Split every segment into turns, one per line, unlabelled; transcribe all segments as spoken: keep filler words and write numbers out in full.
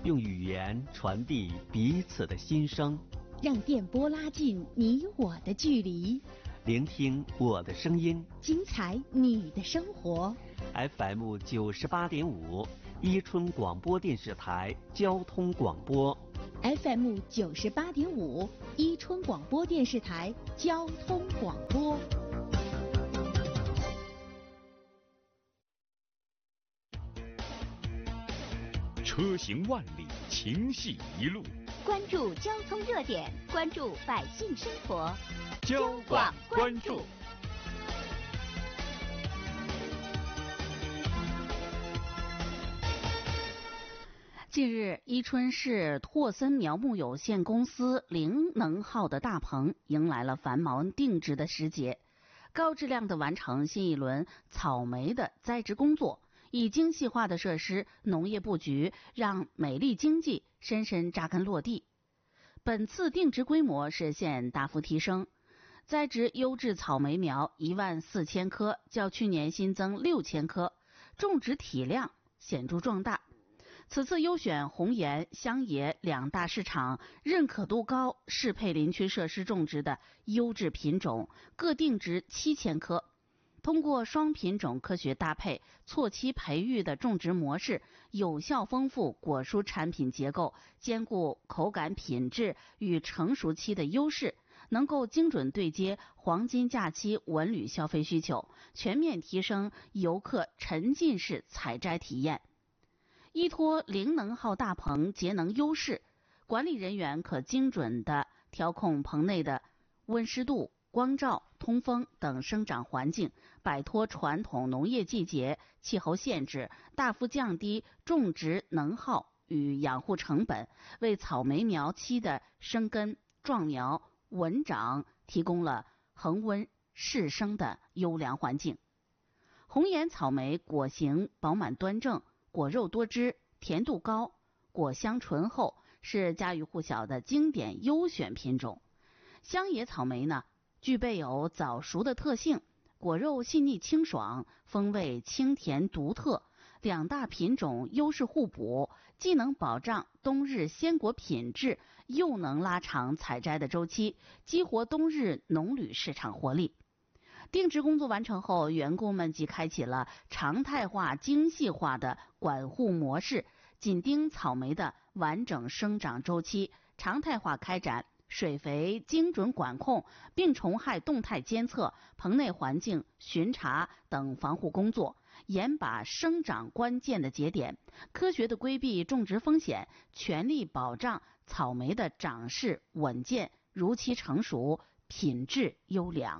用语言传递彼此的心声，
让电波拉近你我的距离，
聆听我的声音，
精彩你的生活。
F M 九十八点五，伊春广播电视台交通广播。
F M 九十八点五，伊春广播电视台交通广播。
车行万里，情系一路。
关注交通热点，关注百姓生活。
交广关注。
近日，伊春市拓森苗木有限公司灵能号的大棚迎来了繁忙定植的时节，高质量地完成新一轮草莓的栽植工作，以精细化的设施、农业布局，让美丽经济深深扎根落地。本次定植规模实现大幅提升，栽植优质草莓苗一万四千棵，较去年新增六千棵，种植体量显著壮大。此次优选红岩、香野两大市场认可度高、适配林区设施种植的优质品种，各定植七千棵。通过双品种科学搭配、错期培育的种植模式，有效丰富果蔬产品结构，兼顾口感品质与成熟期的优势，能够精准对接黄金假期文旅消费需求，全面提升游客沉浸式采摘体验。依托灵能号大棚节能优势，管理人员可精准地调控棚内的温湿度、光照、通风等生长环境，摆脱传统农业季节气候限制，大幅降低种植能耗与养护成本，为草莓苗期的生根、壮苗、稳长提供了恒温适生的优良环境。红岩草莓果形饱满端正，果肉多汁，甜度高，果香醇厚，是家喻户晓的经典优选品种。香野草莓呢，具备有早熟的特性，果肉细腻清爽，风味清甜独特，两大品种优势互补，既能保障冬日鲜果品质，又能拉长采摘的周期，激活冬日农旅市场活力。定植工作完成后，员工们即开启了常态化、精细化的管护模式，紧盯草莓的完整生长周期，常态化开展水肥精准管控、病虫害动态监测、棚内环境巡查等防护工作，严把生长关键的节点，科学的规避种植风险，全力保障草莓的长势稳健、如期成熟、品质优良。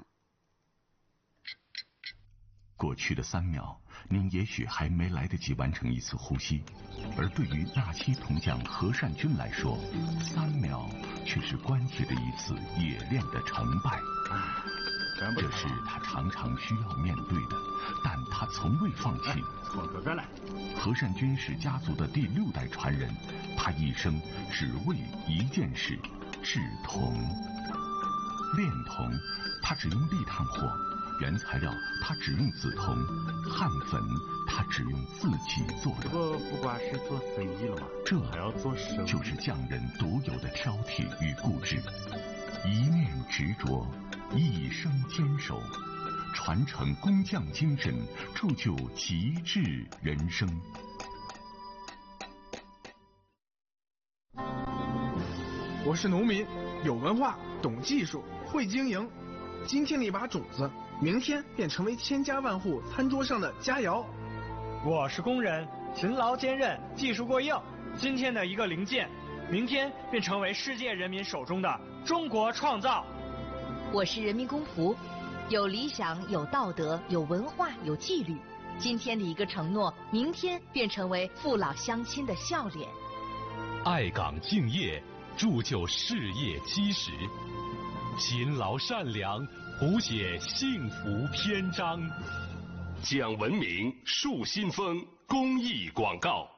过去的三秒，您也许还没来得及完成一次呼吸，而对于纳西铜匠何善军来说，三秒却是关系的一次冶炼的成败。这是他常常需要面对的，但他从未放弃。何善军是家族的第六代传人，他一生只为一件事：制铜。炼铜，他只用立炭火。原材料他只用紫铜，焊粉他只用自己做的。
不不光是做生意了嘛，
这
还要做生意，
就是匠人独有的挑剔与固执，一念执着，一生坚守，传承工匠精神，铸就极致人生。
我是农民，有文化，懂技术，会经营。今天的一把种子，明天便成为千家万户餐桌上的佳肴。
我是工人，勤劳坚韧，技术过硬。今天的一个零件，明天便成为世界人民手中的中国创造。
我是人民公仆，有理想，有道德，有文化，有纪律。今天的一个承诺，明天便成为父老乡亲的笑脸。
爱岗敬业，铸就事业基石。勤劳善良，谱写幸福篇章。讲文明，树新风，公益广告。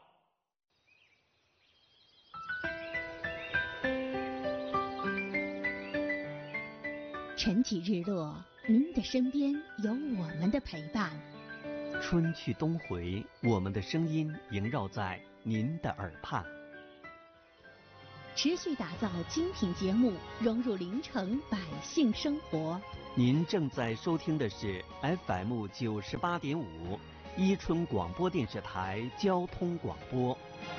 晨起日落，您的身边有我们的陪伴。
春去冬回，我们的声音萦绕在您的耳畔。
持续打造精品节目，融入临城百姓生活。
您正在收听的是 F M 九十八点五伊春广播电视台交通广播。